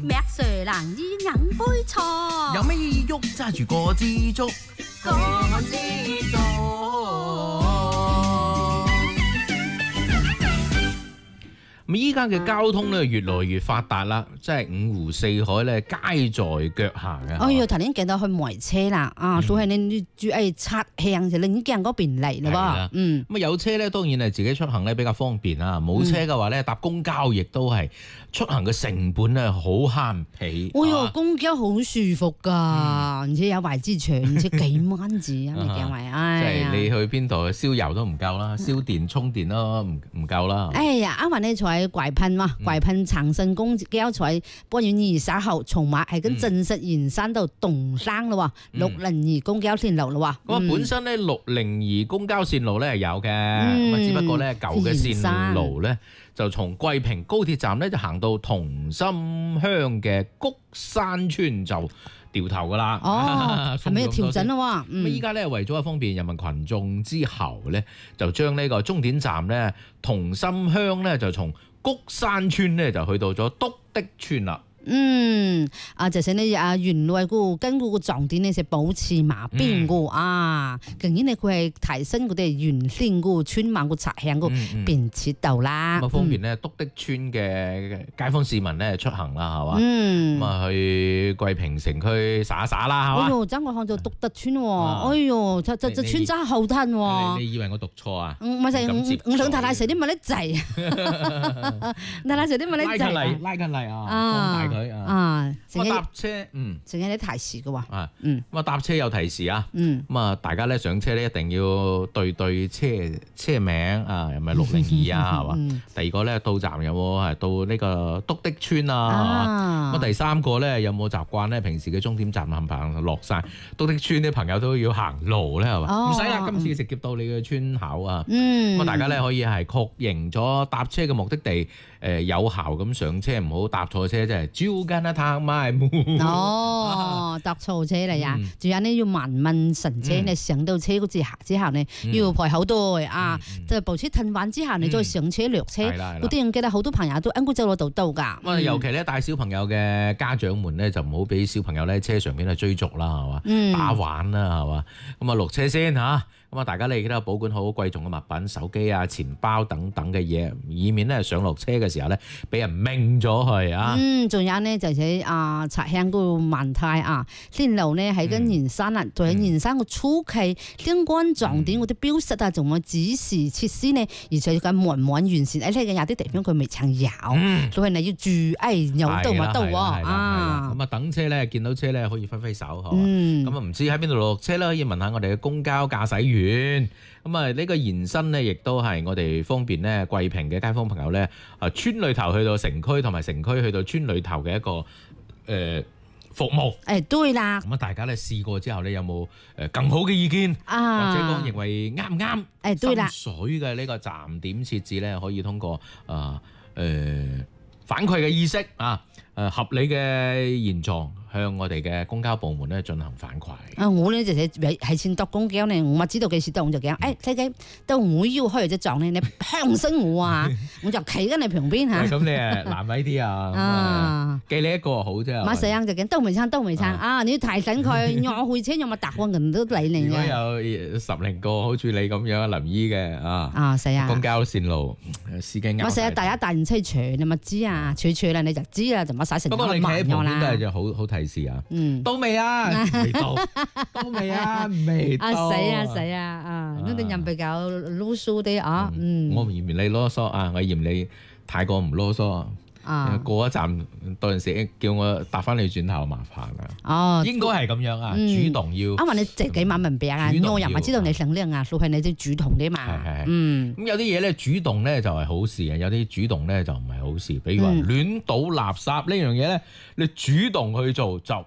咩水冷衣飲杯茶， 有咩意喐揸住個支竹，個支竹。咁依家嘅交通咧越來越發達啦，即係五湖四海咧皆在腳下嘅。 哎呀，頭先見到去梅車啦，所以你住喺漆向就嶺鏡嗰邊嚟咯喎。 咁啊有車咧當然係自己出行咧比較方便啦，冇車嘅話咧搭公交亦都係出行嘅成本咧好慳皮。 哎呦，公交好舒服㗎，而且有位之長，而且幾蚊紙啊，你講埋， 即係你去邊度燒油都唔夠啦，燒電充電都唔夠啦。 哎呀，啱話你坐喺貴賓嘛，貴賓長盛公交在8月20號從馬係咁正式延伸到東山咯喎，602公交線路咯喎。 咁啊本身咧602公交線路咧係有嘅，咁啊只不過咧舊嘅線路咧就從貴平高鐵站咧就行到同心鄉嘅谷山村就掉頭噶啦。 哦，係咪要調整咯喎？ 咁依家咧為咗方便人民群眾之後咧，就將呢個終點站咧同心鄉咧就從谷山村咧就去到咗篤的村啦。 就是你原來根據個重點咧，就保持馬邊個竟然咧佢係提升佢哋原先個村民個拆向個便捷度啦。 咁方便咧篤的村嘅街坊市民咧出行啦，係嘛？咁啊去貴平城區耍一耍啦，係嘛？ 哎呦，真我看到篤德村喎，哎呦，只村真係好吞喎。 你以為我讀錯啊？ 唔係我想太太食啲乜咧滯，太太食啲乜咧滯， 拉近嚟啊！成日搭車， 成日啲提示嘅喎， 咁啊搭車有提示啊，咁啊大家咧上車咧一定要對車名啊，係咪602啊，係嘛？第二個咧到站有冇係到呢個篤的村啊？咁第三個咧有冇習慣咧？平時嘅終點站冚唪唥落晒篤的村啲朋友都要行路咧，係嘛？唔使啦，今次直接到你嘅村口啊，咁啊大家咧可以係確認咗搭車嘅目的地。有效咁上車，唔好搭錯車，即係招緊一趟埋門。 搭錯車嚟啊！仲有呢要慢慢乘車，你上到車嗰之後呢，要排好隊啊！就部車褪完之後，你再上車落車。嗰啲我記得好多朋友都應該走到到㗎。 咁尤其咧帶小朋友嘅家長們咧，就唔好俾小朋友咧車上邊去追逐啦，係嘛？打玩啦，係嘛？咁啊落車先嚇。咁啊，大家咧記得保管好貴重嘅物品、手機啊、錢包等等嘅嘢，以免咧上落車嘅時候咧俾人掹咗去啊！仲有呢，就係拆向嗰個問題啊，線路呢喺緊延伸啦，仲有延伸個初期相關重點嗰啲標識啊，仲有指示設施呢，而且咁滿唔完善，呢有啲地方佢未曾有，所以你要注意有到咪到喎啊！ 咁啊等車咧，見到車咧可以揮揮手，係嘛？咁啊唔知喺邊度落車咧，可以問下我哋嘅公交駕駛員。咁啊，呢個延伸咧，亦都係我哋方便咧貴平嘅街坊朋友咧，村裏頭去到城區，同埋城區去到村裏頭嘅一個服務。 對啦。 咁啊，大家咧試過之後咧，有冇更好嘅意見？或者講認為啱唔啱？ 對啦。 水嘅呢個站點設置咧，可以通過反饋嘅意識啊，合理嘅現狀，向我哋嘅公交部門咧進行反饋。 我呢就係先搭公交呢，我知道幾時到我就講，睇睇到我要去就撞你向聲我啊，我就企喺你旁邊嚇。 咁你難為啲啊，記你一個好啫。 馬上就講都未撐啊！你要提醒佢，我去車有冇搭過人都理你嘅。 如果有10個好似你咁樣臨醫嘅死啊！ 公交線路司機我成日第一大唔車長，你咪知啊，長啦你就知啦，就乜使成不過你企喺旁邊都係就好提示啊。到未啊？未到。到未啊？未到。 死啊！呢啲人比較囉嗦啲啊。 我唔嫌你囉嗦啊，我嫌你太過唔囉嗦。過一站到陣時叫我搭翻你轉頭麻煩啊！應該係咁樣啊，主動要。 因為你自己問明白啊，我又唔係知道你想靚啊，所以你都主動啲嘛。 咁有啲嘢咧主動咧就係好事啊，有啲主動咧就唔係好事。比如話亂倒垃圾呢樣嘢咧，你主動去做就